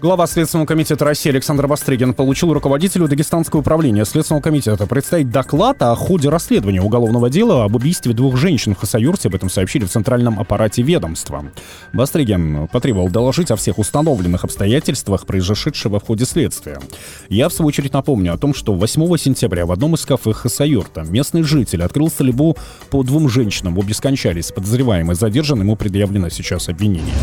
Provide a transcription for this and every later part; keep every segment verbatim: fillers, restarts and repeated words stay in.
Глава Следственного комитета России Александр Бастрыгин получил руководителю Дагестанского управления Следственного комитета представить доклад о ходе расследования уголовного дела об убийстве двух женщин в Хасавюрте. Об этом сообщили в центральном аппарате ведомства. Бастрыгин потребовал доложить о всех установленных обстоятельствах произошедшего в ходе следствия. Я, в свою очередь, напомню о том, что восьмого сентября в одном из кафе Хасавюрта местный житель открыл стрельбу по двум женщинам. Обе скончались. Подозреваемый задержан, ему предъявлено сейчас обвинение.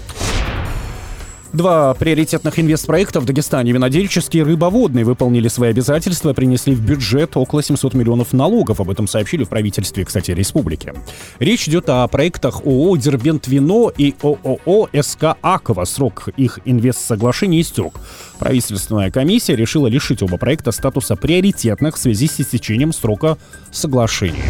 Два приоритетных инвестпроекта в Дагестане, винодельческий и рыбоводный, выполнили свои обязательства, принесли в бюджет около семьсот миллионов налогов. Об этом сообщили в правительстве, кстати, республики. Речь идет о проектах ООО «Дербент-Вино» и ООО «СК Аква». Срок их инвестсоглашений истек. Правительственная комиссия решила лишить оба проекта статуса приоритетных в связи с истечением срока соглашений.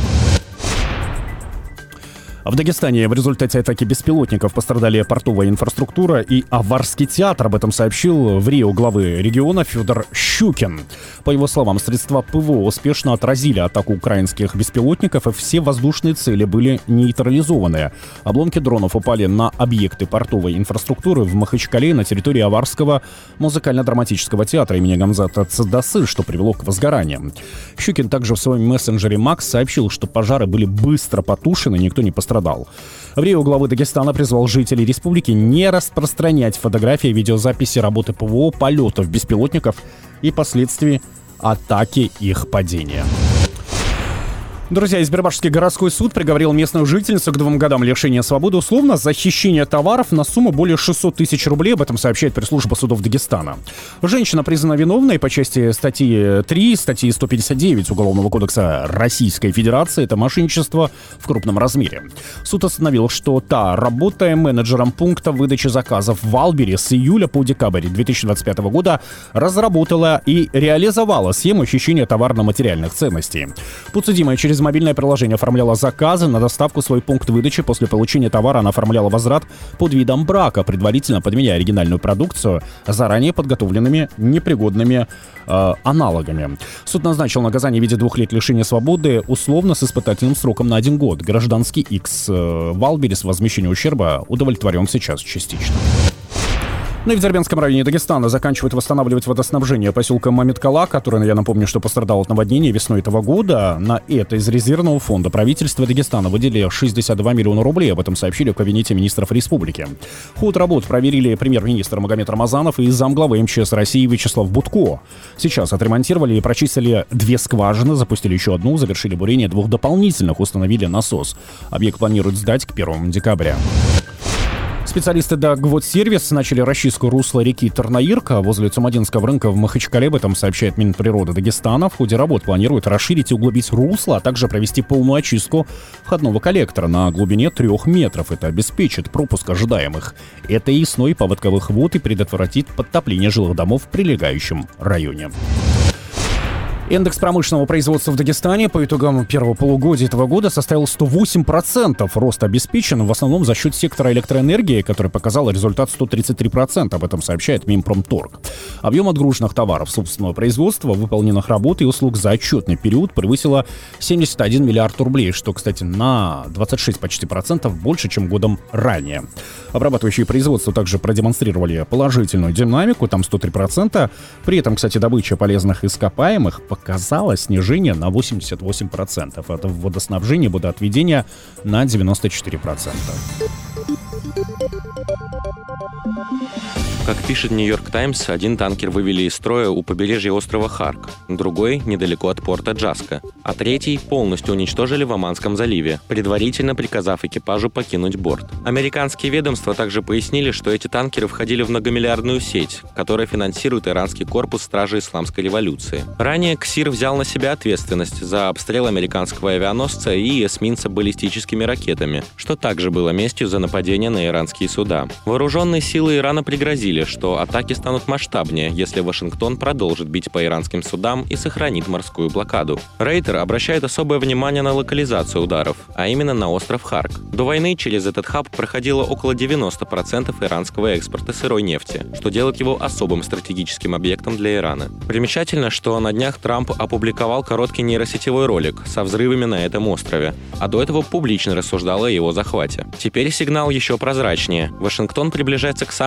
В Дагестане в результате атаки беспилотников пострадали портовая инфраструктура и Аварский театр. Об этом сообщил в РИО главы региона Федор Щукин. По его словам, средства ПВО успешно отразили атаку украинских беспилотников, и все воздушные цели были нейтрализованы. Обломки дронов упали на объекты портовой инфраструктуры в Махачкале на территории Аварского музыкально-драматического театра имени Гамзата Цадасы, что привело к возгораниям. Щукин также в своем мессенджере Макс сообщил, что пожары были быстро потушены, никто не пострадал. В РИО главы Дагестана призвал жителей республики не распространять фотографии и видеозаписи работы ПВО, полетов беспилотников и последствий атаки их падения. Друзья, Избербашский городской суд приговорил местную жительницу к двум годам лишения свободы условно за хищение товаров на сумму более шестьсот тысяч рублей. Об этом сообщает пресс-служба судов Дагестана. Женщина признана виновной по части статьи три, статьи сто пятьдесят девять Уголовного кодекса Российской Федерации. Это мошенничество в крупном размере. Суд установил, что та, работая менеджером пункта выдачи заказов в Албере с июля по декабрь две тысячи двадцать пятого года, разработала и реализовала схему хищения товарно-материальных ценностей. Подсудимая через мобильное приложение оформляла заказы на доставку в свой пункт выдачи. После получения товара она оформляла возврат под видом брака, предварительно подменяя оригинальную продукцию заранее подготовленными непригодными э, аналогами. Суд назначил наказание в виде двух лет лишения свободы условно с испытательным сроком на один год. Гражданский X э, в Албере с возмещением ущерба удовлетворен сейчас частично. Ну и в Дербентском районе Дагестана заканчивают восстанавливать водоснабжение поселка Мамиткала, который, я напомню, что пострадал от наводнения весной этого года. На это из резервного фонда правительства Дагестана выделили шестьдесят два миллиона рублей. Об этом сообщили в кабинете министров республики. Ход работ проверили премьер-министр Магомед Рамазанов и замглавы МЧС России Вячеслав Будко. Сейчас отремонтировали и прочистили две скважины, запустили еще одну, завершили бурение двух дополнительных, установили насос. Объект планируют сдать к первому декабря. Специалисты Дагводсервис начали расчистку русла реки Тарнаирка возле Цумадинского рынка в Махачкале. Об этом сообщает Минприроды Дагестана. В ходе работ планируют расширить и углубить русло, а также провести полную очистку входного коллектора на глубине трех метров. Это обеспечит пропуск ожидаемых этой весной паводковых вод и предотвратит подтопление жилых домов в прилегающем районе. Индекс промышленного производства в Дагестане по итогам первого полугодия этого года составил сто восемь процентов. Рост обеспечен в основном за счет сектора электроэнергии, который показал результат сто тридцать три процента. Об этом сообщает Минпромторг. Объем отгруженных товаров собственного производства, выполненных работ и услуг за отчетный период превысило семьдесят один миллиард рублей, что, кстати, на двадцать шесть почти процентов больше, чем годом ранее. Обрабатывающие производства также продемонстрировали положительную динамику, там сто три процента. При этом, кстати, добыча полезных ископаемых показала снижение на восемьдесят восемь процентов. Это водоснабжение, водоотведение на девяносто четыре процента. Как пишет «Нью-Йорк Таймс», один танкер вывели из строя у побережья острова Харк, другой — недалеко от порта Джаска, а третий полностью уничтожили в Оманском заливе, предварительно приказав экипажу покинуть борт. Американские ведомства также пояснили, что эти танкеры входили в многомиллиардную сеть, которая финансирует иранский корпус Стражи Исламской революции. Ранее КСИР взял на себя ответственность за обстрел американского авианосца и эсминца баллистическими ракетами, что также было местью за нападение на иранские суда. Вооруженные силы Ирана пригрозили, что атаки станут масштабнее, если Вашингтон продолжит бить по иранским судам и сохранит морскую блокаду. Рейтер обращает особое внимание на локализацию ударов, а именно на остров Харк. До войны через этот хаб проходило около девяносто процентов иранского экспорта сырой нефти, что делает его особым стратегическим объектом для Ирана. Примечательно, что на днях Трамп опубликовал короткий нейросетевой ролик со взрывами на этом острове, а до этого публично рассуждал о его захвате. Теперь сигнал еще прозрачнее. Вашингтон приближается к самому